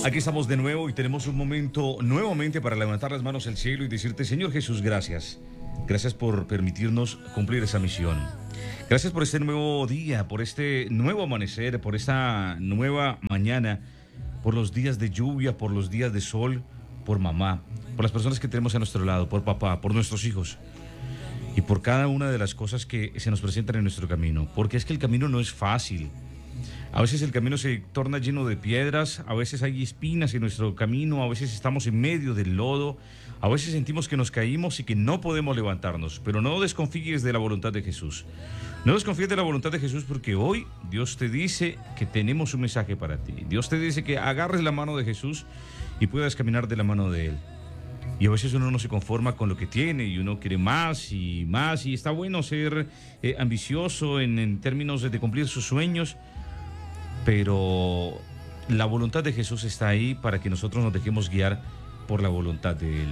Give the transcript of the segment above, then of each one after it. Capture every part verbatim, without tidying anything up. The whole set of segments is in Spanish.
Aquí estamos de nuevo y tenemos un momento nuevamente para levantar las manos al cielo y decirte, Señor Jesús, gracias. Gracias por permitirnos cumplir esa misión. Gracias por este nuevo día, por este nuevo amanecer, por esta nueva mañana, por los días de lluvia, por los días de sol, por mamá, por las personas que tenemos a nuestro lado, por papá, por nuestros hijos y por cada una de las cosas que se nos presentan en nuestro camino. Porque es que el camino no es fácil. A veces el camino se torna lleno de piedras, a veces hay espinas en nuestro camino, a veces estamos en medio del lodo, a veces sentimos que nos caímos y que no podemos levantarnos, pero no desconfíes de la voluntad de Jesús. No desconfíes de la voluntad de Jesús porque hoy Dios te dice que tenemos un mensaje para ti. Dios te dice que agarres la mano de Jesús y puedas caminar de la mano de Él. Y a veces uno no se conforma con lo que tiene y uno quiere más y más, y está bueno ser eh, ambicioso en, en términos de, de cumplir sus sueños, pero la voluntad de Jesús está ahí para que nosotros nos dejemos guiar por la voluntad de Él.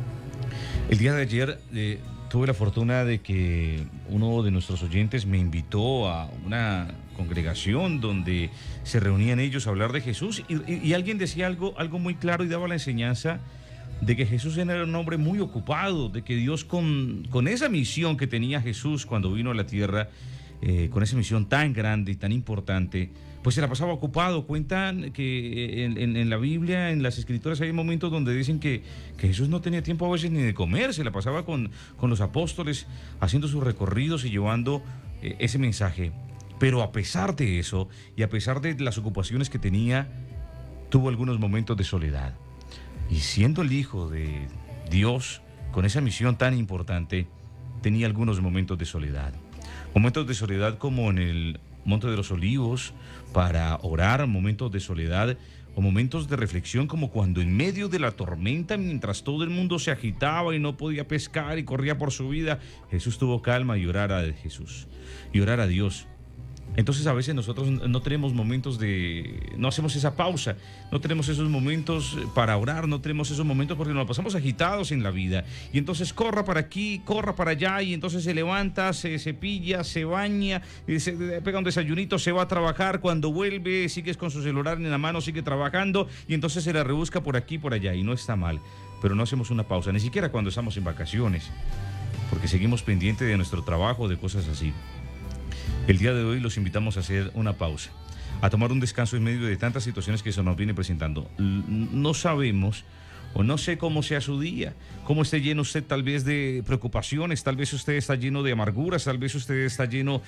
El día de ayer eh, tuve la fortuna de que uno de nuestros oyentes me invitó a una congregación donde se reunían ellos a hablar de Jesús y, y, y alguien decía algo, algo muy claro y daba la enseñanza de que Jesús era un hombre muy ocupado, de que Dios con, con esa misión que tenía Jesús cuando vino a la tierra, eh, con esa misión tan grande y tan importante, pues se la pasaba ocupado. Cuentan que en, en, en la Biblia, en las Escrituras, hay momentos donde dicen que, que Jesús no tenía tiempo a veces ni de comer, se la pasaba con, con los apóstoles, haciendo sus recorridos y llevando eh, ese mensaje. Pero a pesar de eso, y a pesar de las ocupaciones que tenía, tuvo algunos momentos de soledad. Y siendo el Hijo de Dios, con esa misión tan importante, tenía algunos momentos de soledad. Momentos de soledad como en el Monte de los Olivos para orar, momentos de soledad o momentos de reflexión como cuando en medio de la tormenta, mientras todo el mundo se agitaba y no podía pescar y corría por su vida, Jesús tuvo calma y orar a Jesús y orar a Dios. Entonces a veces nosotros no tenemos momentos de, no hacemos esa pausa, no tenemos esos momentos para orar, no tenemos esos momentos porque nos pasamos agitados en la vida. Y entonces corra para aquí, corra para allá, y entonces se levanta, se cepilla, se baña, se pega un desayunito, se va a trabajar, cuando vuelve sigues con su celular en la mano, sigue trabajando, y entonces se la rebusca por aquí, por allá, y no está mal. Pero no hacemos una pausa, ni siquiera cuando estamos en vacaciones, porque seguimos pendientes de nuestro trabajo, de cosas así. El día de hoy los invitamos a hacer una pausa, a tomar un descanso en medio de tantas situaciones que se nos viene presentando. No sabemos o no sé cómo sea su día, cómo esté lleno usted tal vez de preocupaciones, tal vez usted está lleno de amarguras, tal vez usted está lleno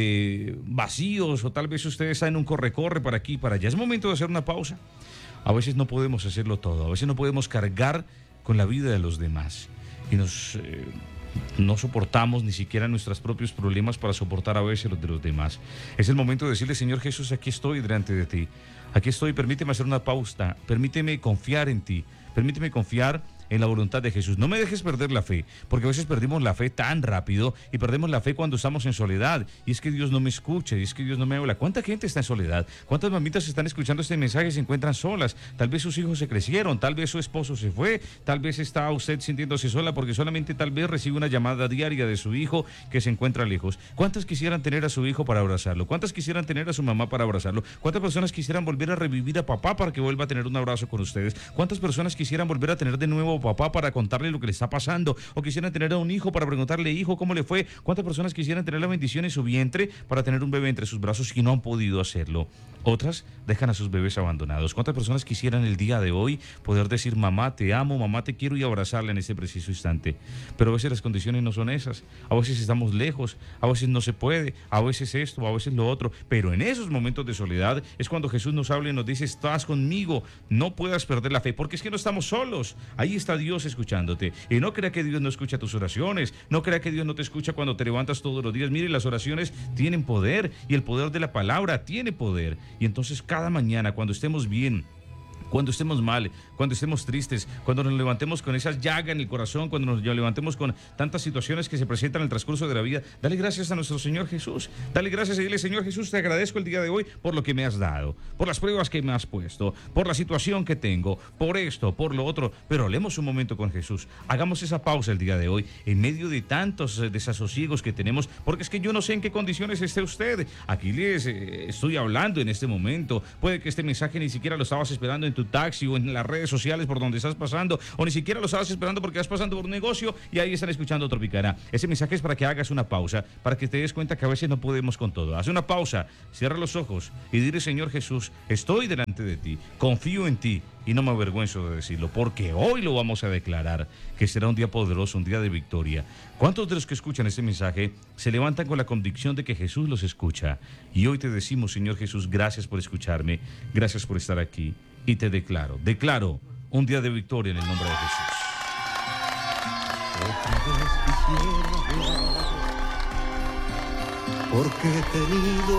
de vacíos o tal vez usted está en un corre-corre para aquí y para allá. Es momento de hacer una pausa. A veces no podemos hacerlo todo, a veces no podemos cargar con la vida de los demás y nos... Eh, no soportamos ni siquiera nuestros propios problemas para soportar a veces los de los demás. Es el momento de decirle, Señor Jesús, aquí estoy delante de ti. Aquí estoy, permíteme hacer una pausa, permíteme confiar en ti, permíteme confiar en la voluntad de Jesús. No me dejes perder la fe, porque a veces perdimos la fe tan rápido y perdemos la fe cuando estamos en soledad. Y es que Dios no me escucha, y es que Dios no me habla. ¿Cuánta gente está en soledad? ¿Cuántas mamitas están escuchando este mensaje y se encuentran solas? Tal vez sus hijos se crecieron, tal vez su esposo se fue, tal vez está usted sintiéndose sola porque solamente tal vez recibe una llamada diaria de su hijo que se encuentra lejos. ¿Cuántas quisieran tener a su hijo para abrazarlo? ¿Cuántas quisieran tener a su mamá para abrazarlo? ¿Cuántas personas quisieran volver a revivir a papá para que vuelva a tener un abrazo con ustedes? ¿Cuántas personas quisieran volver a tener de nuevo a papá para contarle lo que le está pasando? O quisieran tener a un hijo para preguntarle, hijo, ¿cómo le fue? ¿Cuántas personas quisieran tener la bendición en su vientre para tener un bebé entre sus brazos y no han podido hacerlo? Otras dejan a sus bebés abandonados. ¿Cuántas personas quisieran el día de hoy poder decir, mamá, te amo, mamá, te quiero, y abrazarla en este preciso instante? Pero a veces las condiciones no son esas. A veces estamos lejos, a veces no se puede, a veces esto, a veces lo otro. Pero en esos momentos de soledad es cuando Jesús nos habla y nos dice, estás conmigo, no puedas perder la fe, porque es que no estamos solos. Ahí está Dios escuchándote. Y no crea que Dios no escucha tus oraciones, no crea que Dios no te escucha cuando te levantas todos los días. Mire, las oraciones tienen poder y el poder de la palabra tiene poder. Y entonces cada mañana, cuando estemos bien, cuando estemos mal, cuando estemos tristes, cuando nos levantemos con esa llaga en el corazón, cuando nos levantemos con tantas situaciones que se presentan en el transcurso de la vida, dale gracias a nuestro Señor Jesús. Dale gracias y dile, Señor Jesús, te agradezco el día de hoy por lo que me has dado, por las pruebas que me has puesto, por la situación que tengo, por esto, por lo otro. Pero hablemos un momento con Jesús. Hagamos esa pausa el día de hoy, en medio de tantos desasosiegos que tenemos, porque es que yo no sé en qué condiciones esté usted. Aquí les eh, estoy hablando en este momento. Puede que este mensaje ni siquiera lo estabas esperando en tu tu taxi o en las redes sociales por donde estás pasando, o ni siquiera lo estabas esperando porque vas pasando por un negocio y ahí están escuchando Tropicana. Ese mensaje es para que hagas una pausa, para que te des cuenta que a veces no podemos con todo. Haz una pausa, cierra los ojos y dile: Señor Jesús, estoy delante de ti, confío en ti y no me avergüenzo de decirlo, porque hoy lo vamos a declarar, que será un día poderoso, un día de victoria. ¿Cuántos de los que escuchan este mensaje se levantan con la convicción de que Jesús los escucha? Y hoy te decimos: Señor Jesús, gracias por escucharme, gracias por estar aquí, y te declaro, declaro un día de victoria en el nombre de Jesús. Porque he tenido